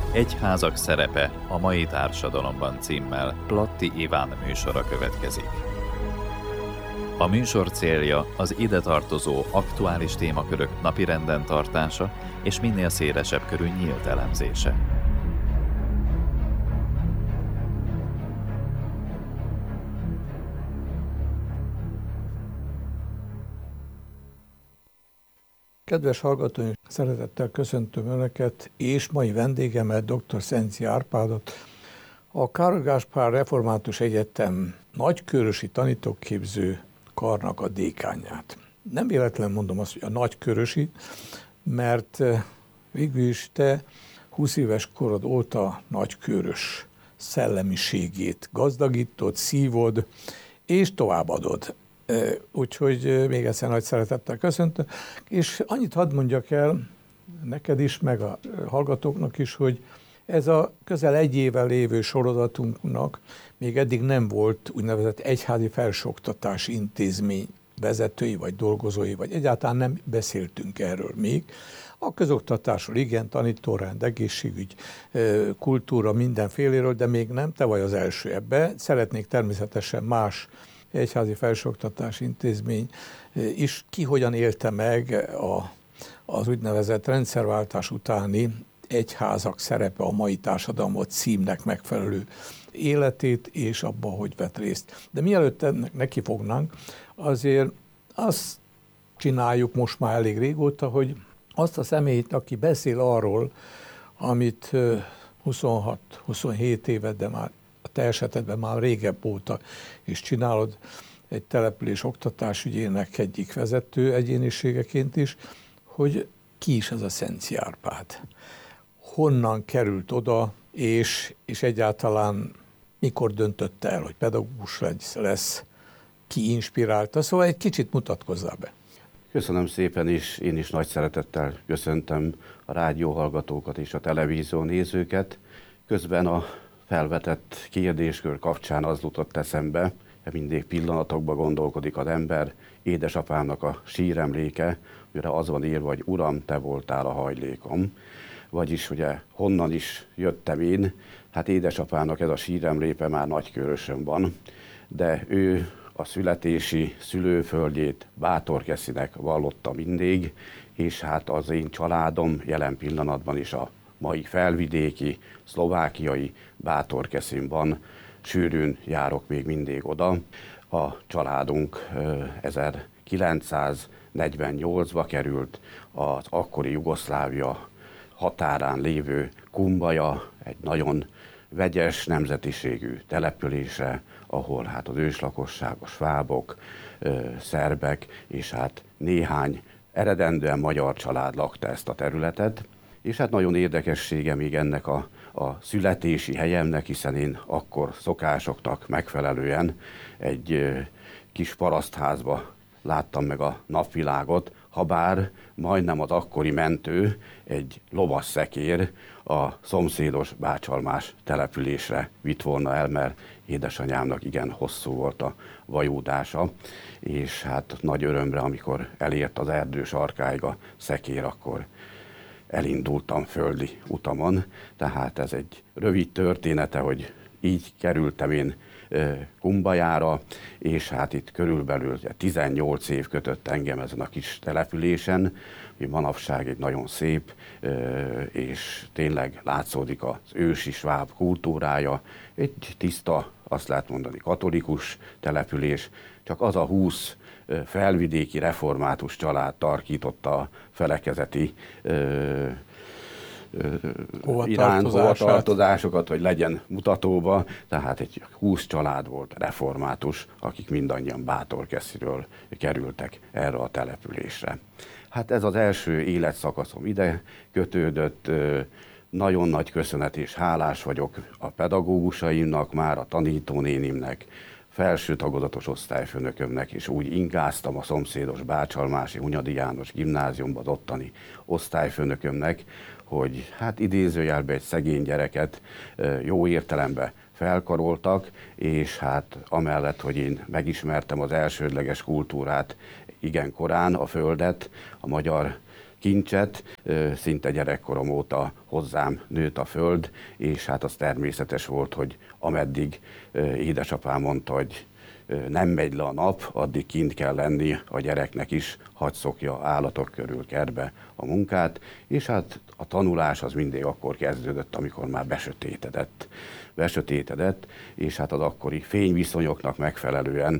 Egyházak szerepe a mai társadalomban címmel Platti Iván műsora következik. A műsor célja az ide tartozó aktuális témakörök napirenden tartása és minél szélesebb körű nyílt elemzése. Kedves hallgatóink, szeretettel köszöntöm Önöket, és mai vendégemet, dr. Szenci Árpádot, a Károly Gáspár Református Egyetem nagykörösi tanítóképző karnak a dékánját. Nem véletlen mondom azt, hogy a nagykörösi, mert végül is te 20 éves korod óta nagykörös szellemiségét gazdagítod, szívod, és továbbadod. Úgyhogy még egyszer nagy szeretettel köszöntöm, és annyit hadd mondjak el neked is, meg a hallgatóknak is, hogy ez a közel egy éve lévő sorozatunknak még eddig nem volt úgynevezett egyházi felsőoktatási intézmény vezetői, vagy dolgozói, vagy egyáltalán nem beszéltünk erről még. A közoktatásról igen, tanítórend, egészségügy, kultúra, mindenféléről, de még nem, te vagy az első ebbe. Szeretnék természetesen más egyházi felsőoktatási intézmény is ki hogyan élte meg az úgynevezett rendszerváltás utáni egyházak szerepe a mai társadalmat címnek megfelelő életét, és abban, hogy vett részt. De mielőtt ennek nekifognánk, azért azt csináljuk most már elég régóta, hogy azt a személyt, aki beszél arról, amit 26-27 éve, de már a te esetedben már régebb óta is csinálod, egy település oktatás ügyének egyik vezető egyéniségeként is, hogy ki is ez a Szenci Árpád. Honnan került oda, és egyáltalán mikor döntötte el, hogy pedagógus lesz, ki inspirálta, szóval egy kicsit mutatkozzál be. Köszönöm szépen, és én is nagy szeretettel köszöntöm a rádióhallgatókat és a televízió nézőket. Közben a felvetett kérdéskör kapcsán az jutott eszembe, mindig pillanatokban gondolkodik az ember, édesapámnak a síremléke, amire az van írva, hogy Uram, te voltál a hajlékom. Vagyis ugye honnan is jöttem én, hát édesapámnak ez a síremléke már Nagykörösön van, de ő a születési szülőföldjét Bátorkeszinek vallotta mindig, és hát az én családom jelen pillanatban is a mai felvidéki, szlovákiai Bátorkeszin van, sűrűn járok még mindig oda. A családunk 1948-ba került az akkori Jugoszlávia határán lévő Kumbaja, egy nagyon vegyes nemzetiségű településre, ahol hát az őslakosságos svábok, szerbek és hát néhány eredendően magyar család lakta ezt a területet. És hát nagyon érdekessége még ennek a születési helyemnek, hiszen én akkor szokásoknak megfelelően egy kis parasztházba láttam meg a napvilágot, habár majdnem az akkori mentő, egy lovasszekér a szomszédos Bácsalmás településre vitt volna el, mert édesanyámnak igen hosszú volt a vajódása, és hát nagy örömre, amikor elért az erdő sarkáig a szekér, akkor elindultam földi utamon, tehát ez egy rövid története, hogy így kerültem én Kumbajára, és hát itt körülbelül 18 év kötött engem ezen a kis településen, ami manapság egy nagyon szép, és tényleg látszódik az ősi sváb kultúrája, egy tiszta, azt lehet mondani, katolikus település, csak az a 20 felvidéki református család tarkította a felekezeti hovatartozásokat, hogy legyen mutatóba, tehát egy 20 család volt református, akik mindannyian Bátorkesziről kerültek erre a településre. Hát ez az első életszakaszom ide kötődött, nagyon nagy köszönet és hálás vagyok a pedagógusaimnak, már a tanítónénimnek, felső tagozatos osztályfőnökömnek, és úgy ingáztam a szomszédos Bácsalmási Hunyadi János gimnáziumban az ottani osztályfőnökömnek, hogy hát idézőjelben egy szegény gyereket jó értelemben felkaroltak, és hát amellett, hogy én megismertem az elsődleges kultúrát igen korán, a földet, a magyar kincset, szinte gyerekkorom óta hozzám nőtt a föld, és hát az természetes volt, hogy ameddig édesapám mondta, hogy nem megy le a nap, addig kint kell lenni a gyereknek is, hadd szokja állatok körül kertbe a munkát, és hát a tanulás az mindig akkor kezdődött, amikor már besötétedett, és hát az akkori fényviszonyoknak megfelelően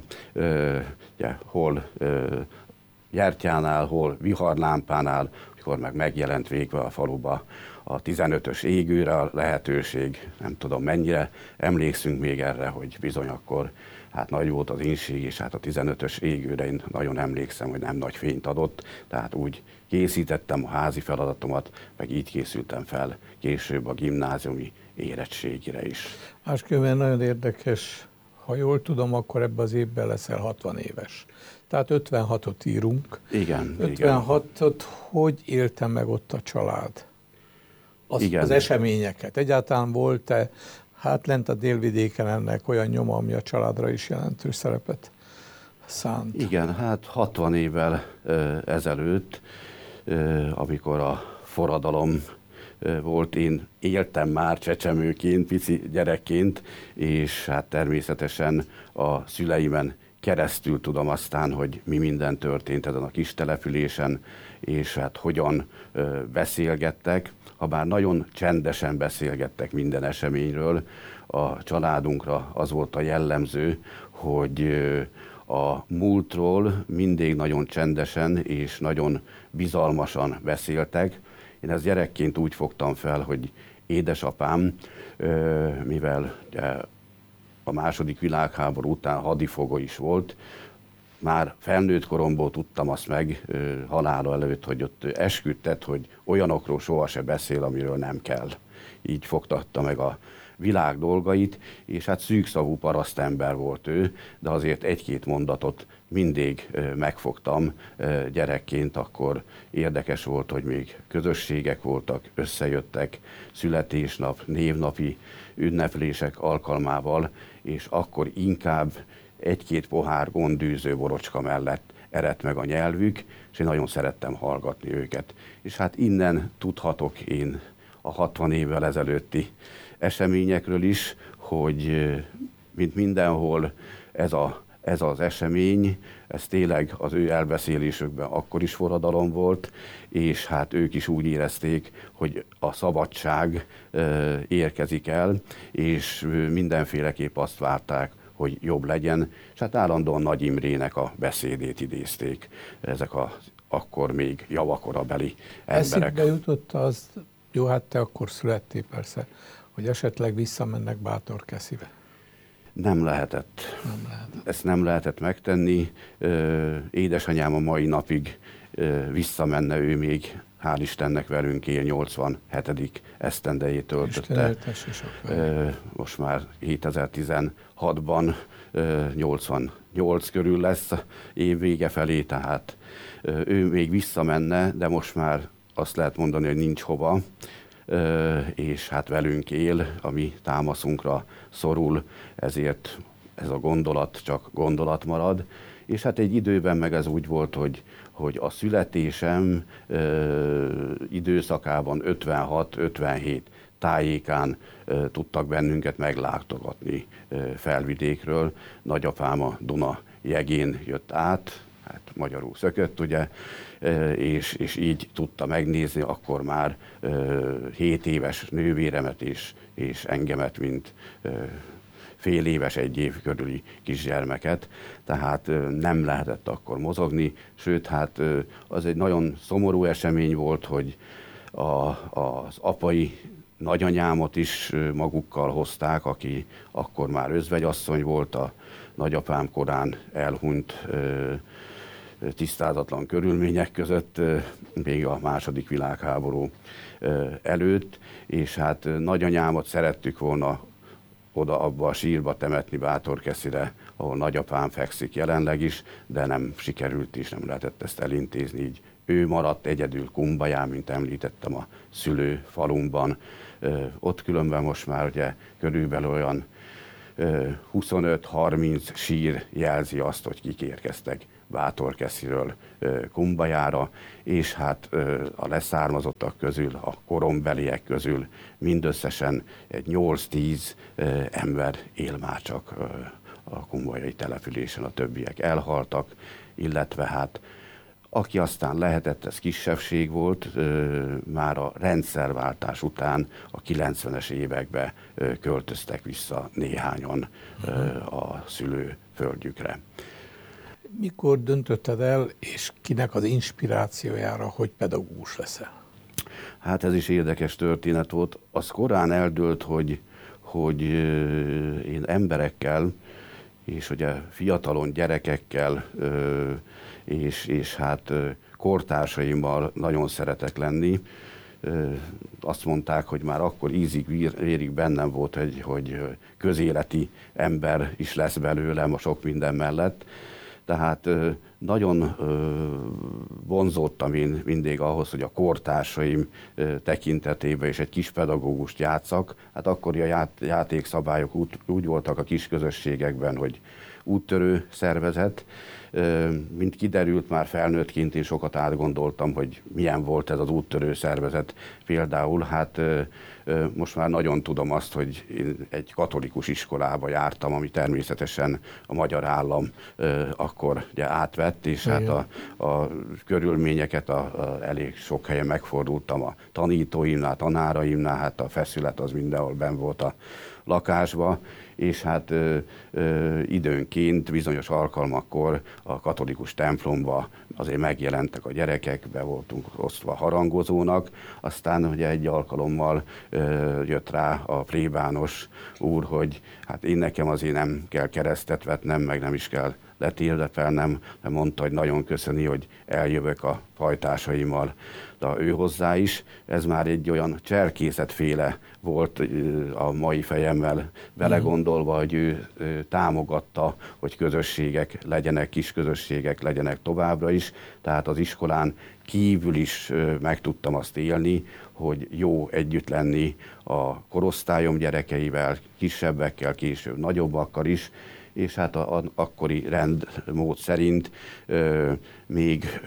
hol gyertyánál, hol viharlámpánál, amikor meg megjelent végre a faluba a 15-ös égőre a lehetőség, nem tudom mennyire emlékszünk még erre, hogy bizony akkor hát nagy volt az inség, és hát a 15-ös égőre én nagyon emlékszem, hogy nem nagy fényt adott, tehát úgy készítettem a házi feladatomat, meg így készültem fel később a gimnáziumi érettségire is. Máskülönben nagyon érdekes, ha jól tudom, akkor ebben az évben leszel 60 éves. Tehát 56-ot írunk. Igen. 56-ot hogy élte meg ott a család? Az eseményeket. Egyáltalán volt-e hát lent a délvidéken ennek olyan nyoma, ami a családra is jelentős szerepet szánt? Igen, hát 60 évvel ezelőtt, amikor a forradalom volt, én éltem már csecsemőként, pici gyerekként, és hát természetesen a szüleimen keresztül tudom aztán, hogy mi minden történt ezen a kis településen, és hát hogyan beszélgettek, habár nagyon csendesen beszélgettek minden eseményről, a családunkra az volt a jellemző, hogy a múltról mindig nagyon csendesen és nagyon bizalmasan beszéltek. Én ezt gyerekként úgy fogtam fel, hogy édesapám, mivel a második világháború után hadifogó is volt, már felnőtt koromból tudtam azt meg halála előtt, hogy ott esküdtet, hogy olyanokról soha se beszél, amiről nem kell. Így fogtatta meg a világ dolgait, és hát szűkszavú parasztember volt ő, de azért egy-két mondatot mindig megfogtam gyerekként, akkor érdekes volt, hogy még közösségek voltak, összejöttek születésnap, névnapi ünneplések alkalmával, és akkor inkább egy-két pohár gondűző borocska mellett eredt meg a nyelvük, és én nagyon szerettem hallgatni őket. És hát innen tudhatok én a 60 évvel ezelőtti eseményekről is, hogy mint mindenhol ez az esemény, ez tényleg az ő elbeszélésükben akkor is forradalom volt, és hát ők is úgy érezték, hogy a szabadság érkezik el, és mindenféleképp azt várták, hogy jobb legyen, és hát állandóan Nagy Imrének a beszédét idézték ezek akkor még javakorabeli emberek. Eszükbe jutott az, jó, hát te akkor születtél persze, hogy esetleg visszamennek Bátorkeszibe? Nem lehetett. Ezt nem lehetett megtenni. Édesanyám a mai napig visszamenne, ő még hál' Istennek velünk él, 87. esztendejét töltötte. Most már 2016-ban 88 körül lesz év vége felé, tehát ő még visszamenne, de most már azt lehet mondani, hogy nincs hova, és hát velünk él, a mi támaszunkra szorul, ezért ez a gondolat csak gondolat marad. És hát egy időben meg ez úgy volt, hogy a születésem időszakában 56-57 tájékán tudtak bennünket meglátogatni Felvidékről. Nagyapám a Duna jegén jött át, hát magyarul szökött, ugye, és így tudta megnézni akkor már 7 éves nővéremet és engemet, mint fél éves, 1 év körüli kisgyermeket, tehát nem lehetett akkor mozogni, sőt, hát az egy nagyon szomorú esemény volt, hogy az apai nagyanyámot is magukkal hozták, aki akkor már özvegyasszony volt, a nagyapám korán elhunyt tisztázatlan körülmények között, még a második világháború előtt, és hát nagyanyámat szerettük volna oda abba a sírba temetni Bátorkeszire, ahol nagyapám fekszik jelenleg is, de nem sikerült is, nem lehetett ezt elintézni, így ő maradt egyedül Kumbaján, mint említettem, a szülőfalumban. Ott különben most már ugye körülbelül olyan 25-30 sír jelzi azt, hogy kik érkeztek Bátorkesziről Kumbayára, és hát a leszármazottak közül, a korombeliek közül mindösszesen egy 8-10 ember él már csak a kumbayai településen, a többiek elhaltak, illetve hát aki aztán lehetett, ez kisebbség volt, már a rendszerváltás után a 90-es években költöztek vissza néhányan a szülőföldjükre. Mikor döntötted el, és kinek az inspirációjára, hogy pedagógus leszel? Hát ez is érdekes történet volt. Az korán eldőlt, hogy én emberekkel, és ugye fiatalon gyerekekkel, és hát kortársaimmal nagyon szeretek lenni. Azt mondták, hogy már akkor ízig-vérig bennem volt, hogy közéleti ember is lesz belőlem a sok minden mellett. Tehát nagyon vonzódtam én mindig ahhoz, hogy a kortársaim tekintetében is egy kis pedagógust játszak. Hát akkor a játékszabályok úgy voltak a kis közösségekben, hogy úttörő szervezet. Mint kiderült, már felnőttként én sokat átgondoltam, hogy milyen volt ez az úttörő szervezet. Például hát most már nagyon tudom azt, hogy én egy katolikus iskolába jártam, ami természetesen a magyar állam akkor ugye átvett, és igen. Hát a körülményeket elég sok helyen megfordultam a tanítóimnál, tanáraimnál, hát a feszület az mindenhol benn volt a lakásba, és hát időnként, bizonyos alkalmakkor a katolikus templomba azért megjelentek a gyerekek, be voltunk osztva harangozónak, aztán ugye egy alkalommal jött rá a plébános úr, hogy hát én nekem azért nem kell keresztet vetnem, meg nem is kell letérdepelnem, de mondta, hogy nagyon köszöni, hogy eljövök a pajtásaimmal, de ő hozzá is. Ez már egy olyan cserkészetféle volt a mai fejemmel belegondolva, hogy ő támogatta, hogy közösségek legyenek, kis közösségek legyenek továbbra is. Tehát az iskolán kívül is meg tudtam azt élni, hogy jó együtt lenni a korosztályom gyerekeivel, kisebbekkel, később nagyobbakkal is, és hát az akkori rendmód szerint még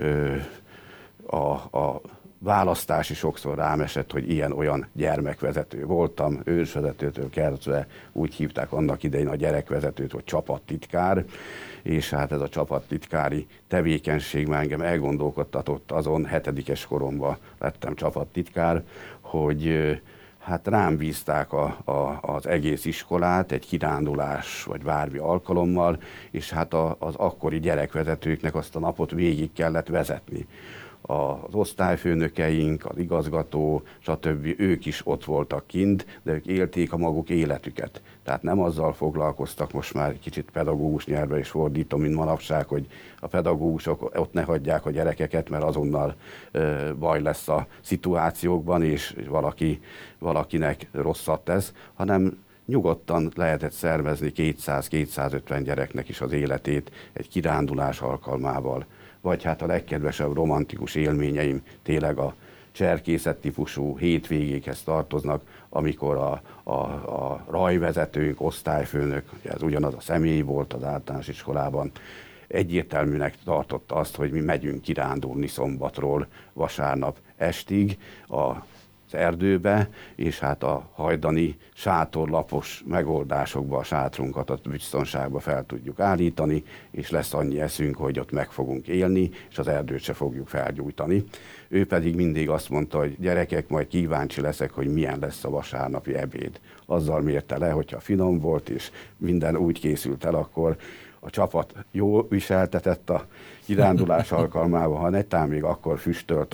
a választás is sokszor rám esett, hogy ilyen-olyan gyermekvezető voltam, őrsvezetőtől kezdve úgy hívták annak idején a gyerekvezetőt, hogy csapattitkár, és hát ez a csapattitkári tevékenység már engem elgondolkodtatott, azon 7-es koromban lettem csapattitkár, hogy hát rám bízták az egész iskolát egy kirándulás vagy bármi alkalommal, és hát az akkori gyerekvezetőknek azt a napot végig kellett vezetni. Az osztályfőnökeink, az igazgató, stb. Ők is ott voltak kint, de ők élték a maguk életüket. Tehát nem azzal foglalkoztak, most már kicsit pedagógus nyelvre is fordítom, mint manapság, hogy a pedagógusok ott ne hagyják a gyerekeket, mert azonnal baj lesz a szituációkban, és valakinek rosszat tesz, hanem nyugodtan lehetett szervezni 200-250 gyereknek is az életét egy kirándulás alkalmával. Vagy hát a legkedvesebb romantikus élményeim tényleg a cserkészet típusú hétvégékhez tartoznak, amikor a rajvezetőnk, osztályfőnök, ez ugyanaz a személy volt az általános iskolában, egyértelműnek tartotta azt, hogy mi megyünk kirándulni szombatról vasárnap estig az erdőbe, és hát a hajdani sátorlapos megoldásokba a sátrunkat a biztonságba fel tudjuk állítani, és lesz annyi eszünk, hogy ott meg fogunk élni, és az erdőt se fogjuk felgyújtani. Ő pedig mindig azt mondta, hogy gyerekek, majd kíváncsi leszek, hogy milyen lesz a vasárnapi ebéd. Azzal mérte le, hogyha finom volt, és minden úgy készült el, akkor a csapat jól viseltetett a kirándulás alkalmával, ha netán még akkor füstölt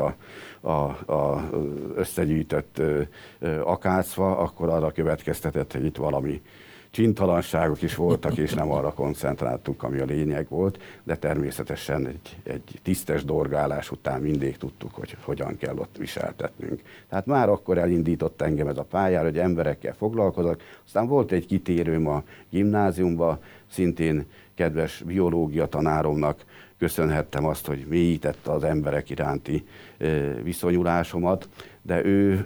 a összegyűjtött akácfa, akkor arra következtetett, hogy itt valami csintalanságok is voltak, és nem arra koncentráltunk, ami a lényeg volt, de természetesen egy tisztes dorgálás után mindig tudtuk, hogy hogyan kell ott viseltetnünk. Tehát már akkor elindított engem ez a pályára, hogy emberekkel foglalkozok. Aztán volt egy kitérőm a gimnáziumba, szintén kedves biológia tanáromnak köszönhettem azt, hogy mélyítette az emberek iránti viszonyulásomat, de ő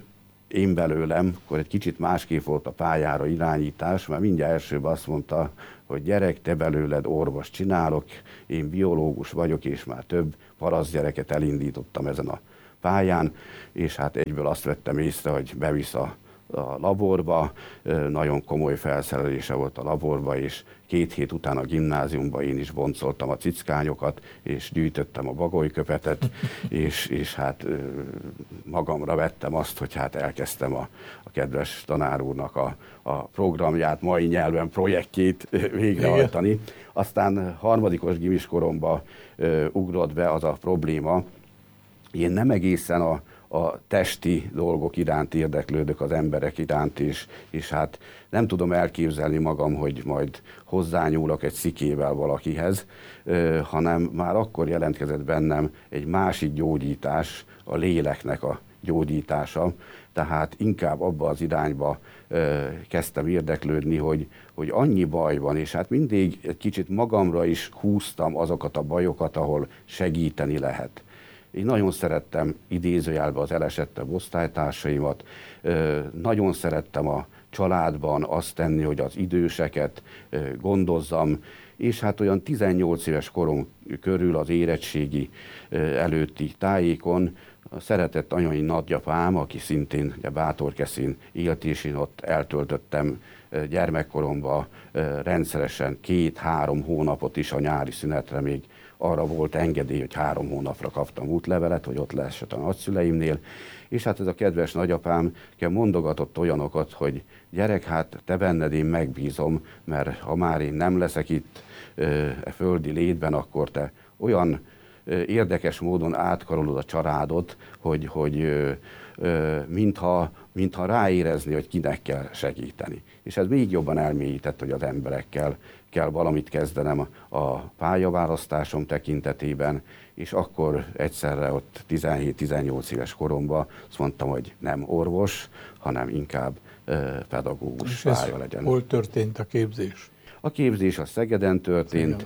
én belőlem, akkor egy kicsit másképp volt a pályára irányítás, mert mindjárt elsőben azt mondta, hogy gyerek, te belőled orvos csinálok, én biológus vagyok, és már több parasztgyereket elindítottam ezen a pályán, és hát egyből azt vettem észre, hogy bevisz a laborba, nagyon komoly felszerelése volt a laborba, és 2 hét után a gimnáziumban én is boncoltam a cickányokat, és gyűjtöttem a bagolyköpetet, és hát magamra vettem azt, hogy hát elkezdtem a kedves tanár úrnak a programját, mai nyelven projektjét végrehajtani. Igen. Aztán harmadikos gimis koromban ugrott be az a probléma, én nem egészen a testi dolgok iránt érdeklődök, az emberek iránt is, és hát nem tudom elképzelni magam, hogy majd hozzányúlok egy szikével valakihez, hanem már akkor jelentkezett bennem egy másik gyógyítás, a léleknek a gyógyítása, tehát inkább abba az irányba kezdtem érdeklődni, hogy annyi baj van, és hát mindig egy kicsit magamra is húztam azokat a bajokat, ahol segíteni lehet. Én nagyon szerettem idézőjelben az elesettebb osztálytársaimat, nagyon szerettem a családban azt tenni, hogy az időseket gondozzam, és hát olyan 18 éves korom körül az érettségi előtti tájékon a szeretett anyai nagyapám, aki szintén Bátorkeszin élt, és én ott eltöltöttem gyermekkoromban rendszeresen 2-3 hónapot is a nyári szünetre, még arra volt engedély, hogy 3 hónapra kaptam útlevelet, hogy ott lehessek a nagyszüleimnél, és hát ez a kedves nagyapám mondogatott olyanokat, hogy gyerek, hát te benned én megbízom, mert ha már én nem leszek itt földi létben, akkor te olyan érdekes módon átkarolod a családot, hogy mintha ráérezni, hogy kinek kell segíteni. És ez még jobban elmélyített, hogy az emberekkel kell valamit kezdenem a pályaválasztásom tekintetében, és akkor egyszerre ott 17-18 éves koromban azt mondtam, hogy nem orvos, hanem inkább pedagógus és pálya legyen. Hol történt a képzés? A képzés a Szegeden történt.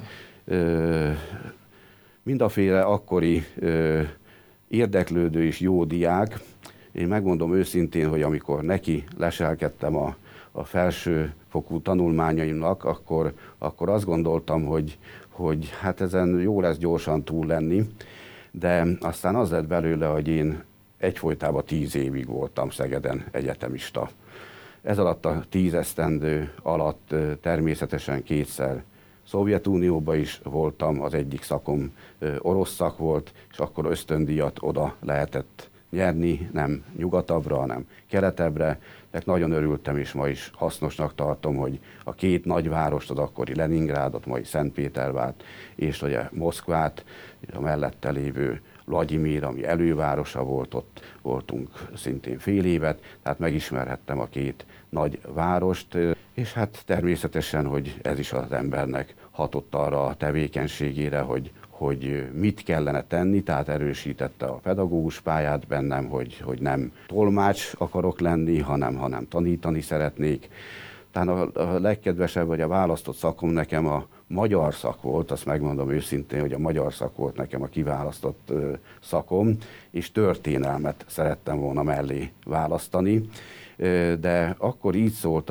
Mindaféle akkori érdeklődő és jó diák. Én megmondom őszintén, hogy amikor neki leselkedtem a felsőfokú tanulmányaimnak, akkor azt gondoltam, hogy hát ezen jó lesz gyorsan túl lenni, de aztán az lett belőle, hogy én egyfolytában 10 évig voltam Szegeden egyetemista. Ez alatt a 10 esztendő alatt természetesen 2-szer Szovjetunióban is voltam, az egyik szakom orosz szak volt, és akkor ösztöndíjat oda lehetett nyerni, nem nyugatabbra, hanem keletebbre. De nagyon örültem, és ma is hasznosnak tartom, hogy a 2 nagyvárost, az akkori Leningrádot, mai Szentpétervárt, és ugye Moszkvát, a mellette lévő Vlagyimir, ami elővárosa volt, ott voltunk szintén fél évet, tehát megismerhettem a 2 nagy várost, és hát természetesen, hogy ez is az embernek hatott arra a tevékenységére, hogy mit kellene tenni, tehát erősítette a pedagógus pályát bennem, hogy nem tolmács akarok lenni, hanem tanítani szeretnék. Tehát a legkedvesebb, vagy a választott szakom nekem a magyar szak volt, azt megmondom őszintén, hogy a magyar szak volt nekem a kiválasztott szakom, és történelmet szerettem volna mellé választani, de akkor így szólt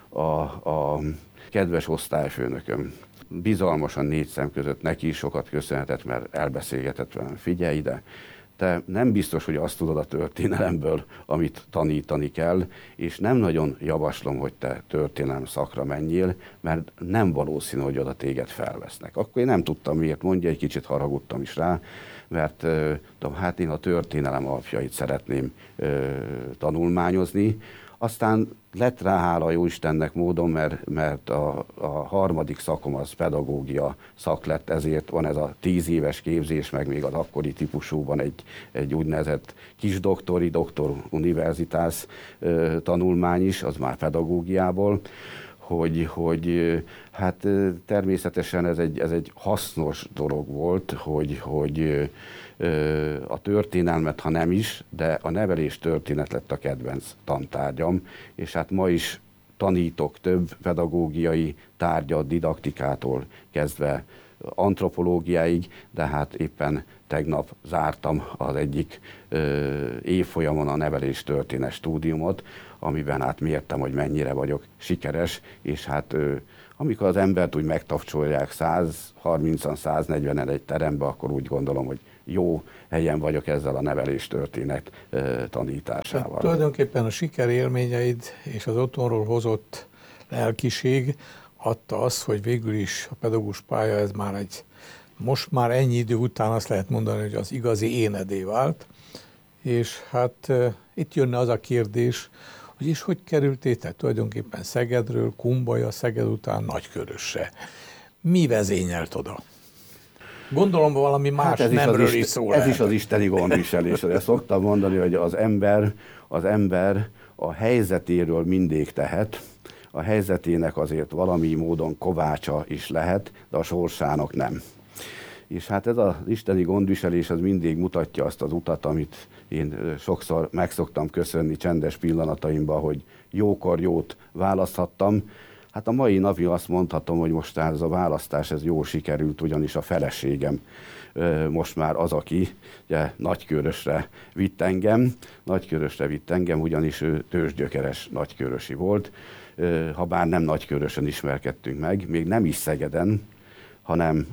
a kedves osztályfőnököm. Bizalmasan 4 szem között neki is sokat köszönhetett, mert elbeszélgetett velem, figyelj ide, te nem biztos, hogy azt tudod a történelemből, amit tanítani kell, és nem nagyon javaslom, hogy te történelem szakra menjél, mert nem valószínű, hogy oda téged felvesznek. Akkor én nem tudtam, miért mondja, egy kicsit haragudtam is rá, mert hát én a történelem alapjait szeretném tanulmányozni. Aztán lett rá, hála jó Istennek módon, mert a harmadik szakom az pedagógia szak lett, ezért van ez a 10 éves képzés, meg még az akkori típusúban egy úgynevezett kisdoktori, doktor universitás tanulmány is, az már pedagógiából, hogy hát természetesen ez egy hasznos dolog volt, hogy a történelmet, ha nem is, de a nevelés történet lett a kedvenc tantárgyam, és hát ma is tanítok több pedagógiai tárgyat, didaktikától kezdve antropológiáig, de hát éppen tegnap zártam az egyik évfolyamon a neveléstörténet stúdiumot, amiben hát mértem, hogy mennyire vagyok sikeres, és hát amikor az embert úgy megtapcsolják 130-an, 140-en egy terembe, akkor úgy gondolom, hogy jó helyen vagyok ezzel a neveléstörténet tanításával. Tehát tulajdonképpen a sikerélményeid és az otthonról hozott lelkiség adta azt, hogy végül is a pedagógus pálya ez már most már ennyi idő után azt lehet mondani, hogy az igazi énedé vált, és hát itt jönne az a kérdés, hogy kerültél te tulajdonképpen Szegedről, Kumbaja, Szeged után Nagykörösre. Mi vezényelt oda? Gondolom valami más nemről is szól. Ez is az isteni gondviselés. Ezt szoktam mondani, hogy az ember a helyzetéről mindig tehet, a helyzetének azért valami módon kovácsa is lehet, de a sorsának nem. És hát ez az isteni gondviselés az mindig mutatja azt az utat, amit én sokszor meg szoktam köszönni csendes pillanataimban, hogy jókor jót választhattam. Hát a mai napig azt mondhatom, hogy most ez a választás ez jól sikerült, ugyanis a feleségem most már az, aki ugye, Nagykörösre vitt engem, ugyanis ő tőzsgyökeres nagykörösi volt. Ha bár nem Nagykörösön ismerkedtünk meg, még nem is Szegeden, hanem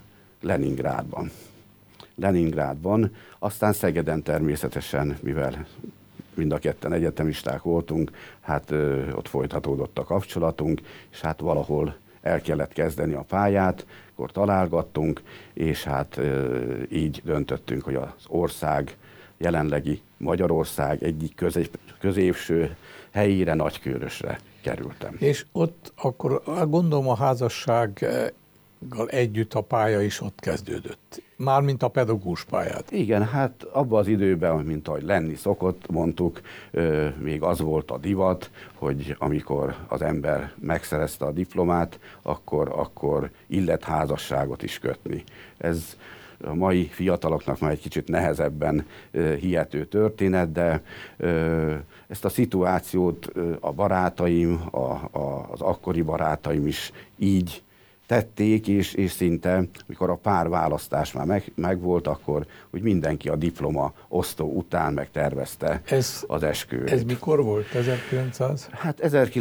Leningrádban. Aztán Szegeden természetesen, mivel mind a ketten egyetemisták voltunk, hát ott folytatódott a kapcsolatunk, és hát valahol el kellett kezdeni a pályát, akkor találgattunk, és hát így döntöttünk, hogy az ország, jelenlegi Magyarország egyik középső helyére, Nagykörösre kerültem. És ott akkor gondolom a házassággal együtt a pálya is ott kezdődött. Mármint a pedagógus pályát. Igen, hát abban az időben, mint ahogy lenni szokott, mondtuk, még az volt a divat, hogy amikor az ember megszerezte a diplomát, akkor illet házasságot is kötni. Ez a mai fiataloknak már egy kicsit nehezebben hihető történet, de ezt a szituációt a barátaim, az akkori barátaim is így tették, és szinte, mikor a párválasztás már megvolt, akkor úgy mindenki a diploma osztó után megtervezte az esküvőt. Ez mikor volt? 1900? Hát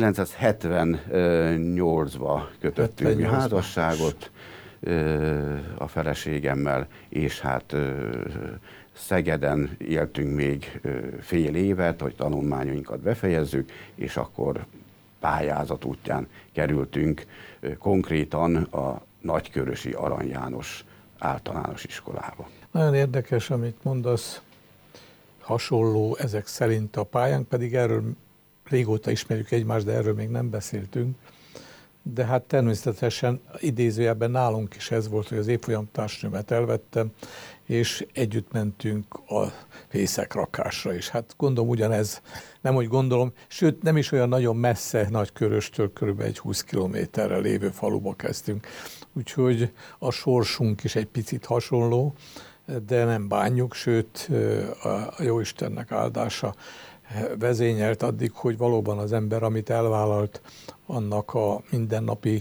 1978-ba kötöttünk házasságot a feleségemmel, és hát Szegeden éltünk még fél évet, hogy tanulmányainkat befejezzük, és akkor pályázat útján kerültünk konkrétan a Nagykörösi Arany János általános iskolába. Nagyon érdekes, amit mondasz, hasonló ezek szerint a pályánk, pedig erről régóta ismerjük egymást, de erről még nem beszéltünk. De hát természetesen idézőjelben nálunk is ez volt, hogy az évfolyam társnőmet elvettem, és együtt mentünk a fészekrakásra is. Hát gondolom ugyanez, nem úgy gondolom, sőt nem is olyan nagyon messze Nagyköröstől, körülbelül egy 20 kilométerre lévő faluba kezdtünk. Úgyhogy a sorsunk is egy picit hasonló, de nem bánjuk, sőt a Jóistennek áldása vezényelt addig, hogy valóban az ember, amit elvállalt, annak a mindennapi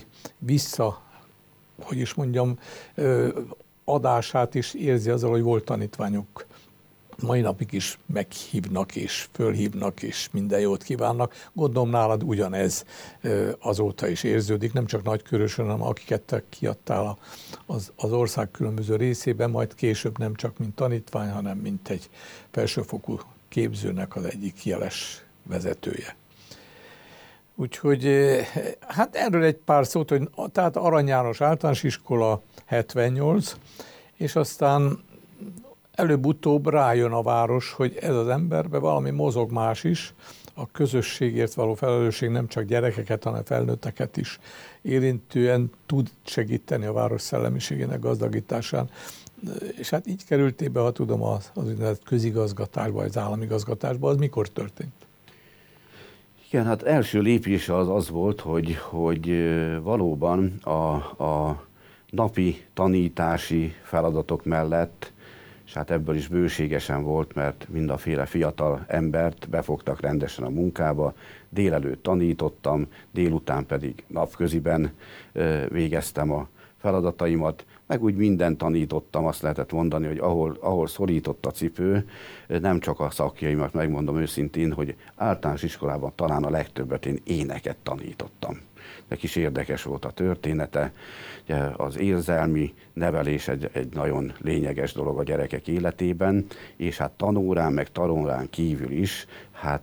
adását is érzi azzal, hogy volt tanítványok. Mai napig is meghívnak és fölhívnak és minden jót kívánnak. Gondolom nálad ugyanez azóta is érződik, nem csak Nagykörösön, hanem akiket kiadtál az ország különböző részében, majd később nem csak mint tanítvány, hanem mint egy felsőfokú képzőnek az egyik jeles vezetője. Úgyhogy hát erről egy pár szót, hogy tehát Arany János általános iskola 78, és aztán előbb-utóbb rájön a város, hogy ez az emberbe valami mozog más is, a közösségért való felelősség nem csak gyerekeket, hanem felnőtteket is érintően tud segíteni a város szellemiségének gazdagításán. És hát így kerültél be, ha tudom, az úgynevezett közigazgatásba, az államigazgatásba. Az mikor történt? Igen, hát első lépés az volt, hogy valóban a napi tanítási feladatok mellett, és hát ebből is bőségesen volt, mert mindaféle fiatal embert befogtak rendesen a munkába, délelőtt tanítottam, délután pedig napköziben végeztem a feladataimat, meg úgy mindent tanítottam, azt lehetett mondani, hogy ahol szorított a cipő, nem csak a szakjaimat, megmondom őszintén, hogy általános iskolában talán a legtöbbet én éneket tanítottam. De kis érdekes volt a története. Az érzelmi nevelés egy nagyon lényeges dolog a gyerekek életében, és hát tanórán meg tanórán kívül is, hát